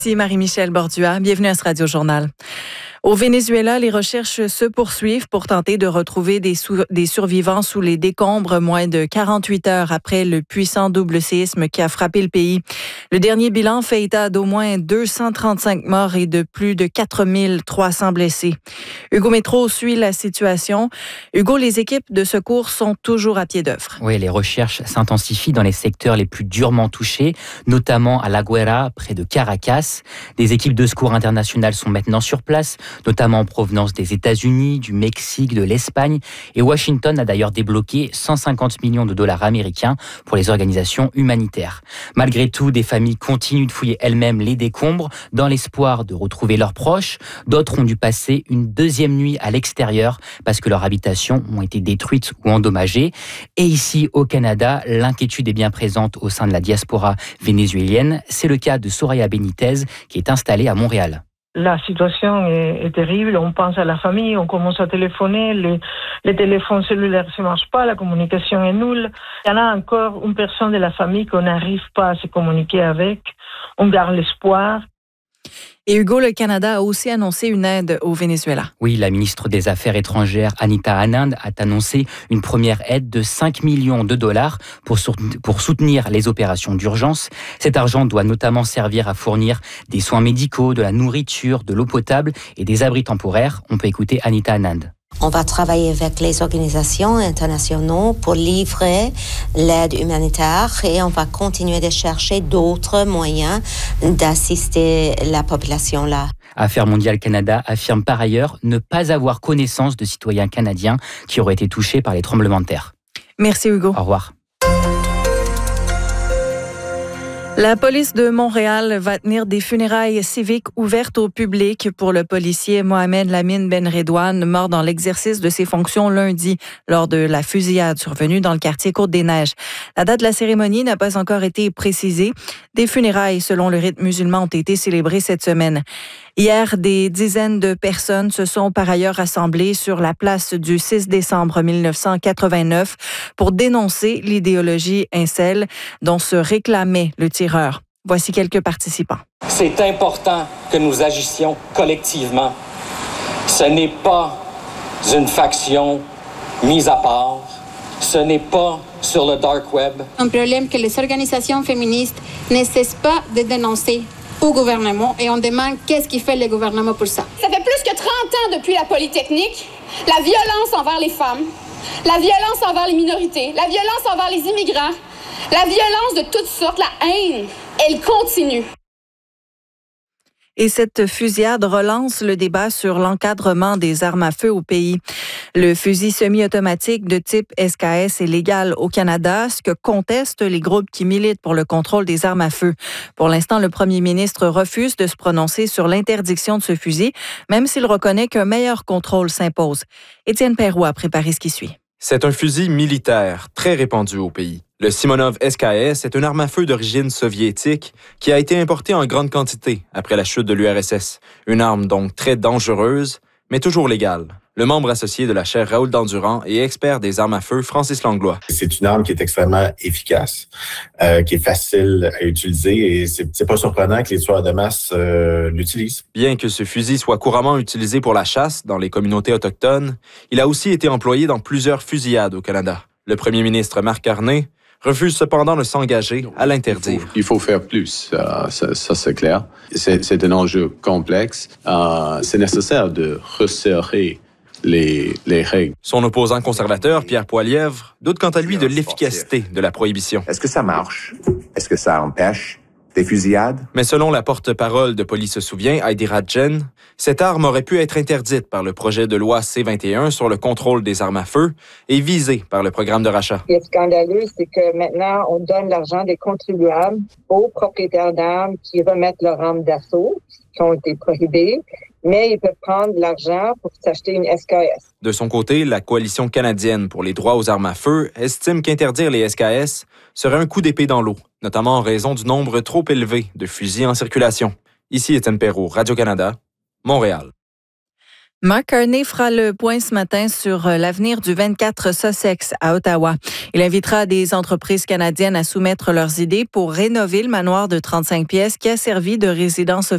Ici Marie-Michel Bordua. Bienvenue à ce Radio-Journal. Au Venezuela, les recherches se poursuivent pour tenter de retrouver des survivants sous les décombres moins de 48 heures après le puissant double séisme qui a frappé le pays. Le dernier bilan fait état d'au moins 235 morts et de plus de 4300 blessés. Hugo Métro suit la situation. Hugo, les équipes de secours sont toujours à pied d'œuvre. Oui, les recherches s'intensifient dans les secteurs les plus durement touchés, notamment à La Guaira, près de Caracas. Des équipes de secours internationales sont maintenant sur place, notamment en provenance des États-Unis, du Mexique, de l'Espagne. Et Washington a d'ailleurs débloqué 150 millions de dollars américains pour les organisations humanitaires. Malgré tout, des familles continuent de fouiller elles-mêmes les décombres dans l'espoir de retrouver leurs proches. D'autres ont dû passer une deuxième nuit à l'extérieur parce que leurs habitations ont été détruites ou endommagées. Et ici, au Canada, l'inquiétude est bien présente au sein de la diaspora vénézuélienne. C'est le cas de Soraya Benitez qui est installée à Montréal. La situation est terrible, on pense à la famille, on commence à téléphoner, les téléphones cellulaires ne marchent pas, la communication est nulle. Il y en a encore une personne de la famille qu'on n'arrive pas à se communiquer avec, on garde l'espoir. Et Hugo, le Canada a aussi annoncé une aide au Venezuela. Oui, la ministre des Affaires étrangères, Anita Anand, a annoncé une première aide de 5 millions de dollars pour soutenir les opérations d'urgence. Cet argent doit notamment servir à fournir des soins médicaux, de la nourriture, de l'eau potable et des abris temporaires. On peut écouter Anita Anand. On va travailler avec les organisations internationales pour livrer l'aide humanitaire et on va continuer de chercher d'autres moyens d'assister la population là. Affaires mondiales Canada affirme par ailleurs ne pas avoir connaissance de citoyens canadiens qui auraient été touchés par les tremblements de terre. Merci Hugo. Au revoir. La police de Montréal va tenir des funérailles civiques ouvertes au public pour le policier Mohamed Lamine Benredouane, mort dans l'exercice de ses fonctions lundi lors de la fusillade survenue dans le quartier Côte-des-Neiges. La date de la cérémonie n'a pas encore été précisée. Des funérailles, selon le rite musulman, ont été célébrées cette semaine. Hier, des dizaines de personnes se sont par ailleurs rassemblées sur la place du 6 décembre 1989 pour dénoncer l'idéologie incel dont se réclamait le tireur. Voici quelques participants. C'est important que nous agissions collectivement. Ce n'est pas une faction mise à part. Ce n'est pas sur le dark web. Un problème que les organisations féministes ne cessent pas de dénoncer au gouvernement et on demande qu'est-ce qui fait le gouvernement pour ça. Ça fait plus que 30 ans depuis la Polytechnique, la violence envers les femmes, la violence envers les minorités, la violence envers les immigrants, la violence de toutes sortes, la haine, elle continue. Et cette fusillade relance le débat sur l'encadrement des armes à feu au pays. Le fusil semi-automatique de type SKS est légal au Canada, ce que contestent les groupes qui militent pour le contrôle des armes à feu. Pour l'instant, le premier ministre refuse de se prononcer sur l'interdiction de ce fusil, même s'il reconnaît qu'un meilleur contrôle s'impose. Étienne Perrault a préparé ce qui suit. C'est un fusil militaire très répandu au pays. Le Simonov SKS est une arme à feu d'origine soviétique qui a été importée en grande quantité après la chute de l'URSS. Une arme donc très dangereuse, mais toujours légale. Le membre associé de la chaire Raoul Dandurand et expert des armes à feu, Francis Langlois. C'est une arme qui est extrêmement efficace, qui est facile à utiliser et c'est pas surprenant que les tueurs de masse l'utilisent. Bien que ce fusil soit couramment utilisé pour la chasse dans les communautés autochtones, il a aussi été employé dans plusieurs fusillades au Canada. Le premier ministre Marc Carney refuse cependant de s'engager à l'interdire. Il faut faire plus, ça c'est clair. C'est un enjeu complexe. C'est nécessaire de resserrer les règles. Son opposant conservateur, Pierre Poilievre, doute quant à lui de l'efficacité de la prohibition. Est-ce que ça marche? Est-ce que ça empêche des fusillades? Mais selon la porte-parole de Police se souvient, Heidi Radjen, cette arme aurait pu être interdite par le projet de loi C-21 sur le contrôle des armes à feu et visée par le programme de rachat. Ce qui est scandaleux, c'est que maintenant, on donne l'argent des contribuables aux propriétaires d'armes qui remettent leurs armes d'assaut, qui ont été prohibées, mais ils peuvent prendre de l'argent pour s'acheter une SKS. De son côté, la Coalition canadienne pour les droits aux armes à feu estime qu'interdire les SKS serait un coup d'épée dans l'eau, notamment en raison du nombre trop élevé de fusils en circulation. Ici Étienne Perrault, Radio-Canada, Montréal. Mark Carney fera le point ce matin sur l'avenir du 24 Sussex à Ottawa. Il invitera des entreprises canadiennes à soumettre leurs idées pour rénover le manoir de 35 pièces qui a servi de résidence